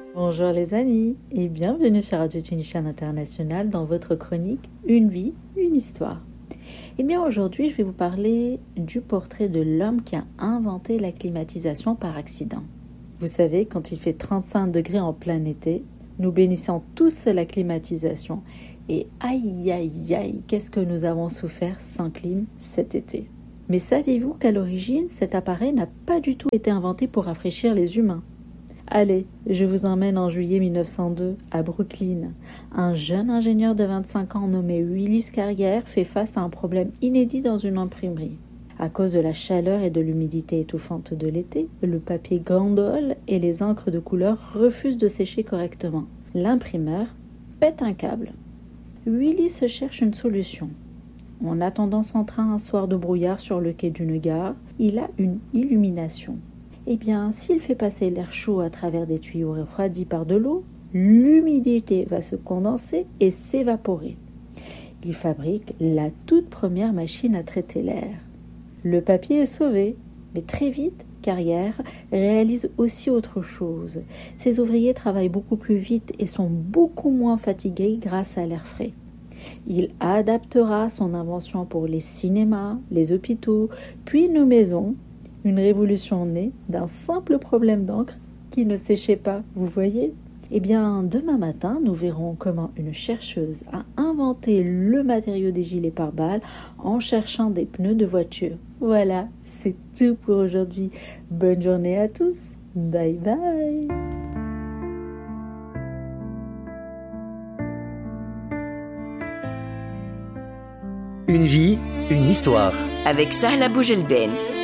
Bonjour les amis et bienvenue sur Radio Tunisienne International dans votre chronique Une vie, une histoire. Eh bien aujourd'hui je vais vous parler du portrait de l'homme qui a inventé la climatisation par accident. Vous savez, quand il fait 35 degrés en plein été, nous bénissons tous la climatisation et aïe aïe aïe, qu'est-ce que nous avons souffert sans clim cet été. Mais saviez-vous qu'à l'origine cet appareil n'a pas du tout été inventé pour rafraîchir les humains? Allez, je vous emmène en juillet 1902 à Brooklyn. Un jeune ingénieur de 25 ans nommé Willis Carrière fait face à un problème inédit dans une imprimerie. À cause de la chaleur et de l'humidité étouffante de l'été, le papier gondole et les encres de couleur refusent de sécher correctement. L'imprimeur pète un câble. Willis cherche une solution. En attendant son train un soir de brouillard sur le quai d'une gare, il a une illumination. Eh bien, s'il fait passer l'air chaud à travers des tuyaux refroidis par de l'eau, l'humidité va se condenser et s'évaporer. Il fabrique la toute première machine à traiter l'air. Le papier est sauvé, mais très vite, Carrière réalise aussi autre chose. Ses ouvriers travaillent beaucoup plus vite et sont beaucoup moins fatigués grâce à l'air frais. Il adaptera son invention pour les cinémas, les hôpitaux, puis nos maisons. Une révolution née d'un simple problème d'encre qui ne séchait pas, vous voyez? Eh bien, demain matin, nous verrons comment une chercheuse a inventé le matériau des gilets pare-balles en cherchant des pneus de voiture. Voilà, c'est tout pour aujourd'hui. Bonne journée à tous. Bye bye. Une vie, une histoire. Avec Sahla Boujelben.